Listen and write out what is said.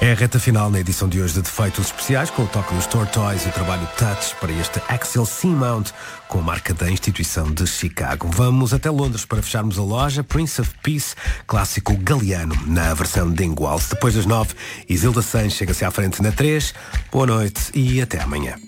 É a reta final na edição de hoje de Defeitos Especiais, com o toque dos Tortoise e o trabalho Touch para este Axel C-Mount, com a marca da instituição de Chicago. Vamos até Londres para fecharmos a loja Prince of Peace, clássico galeano, na versão de Dingwalls. Depois das 9, Isilda Sanz chega-se à frente na 3. Boa noite e até amanhã.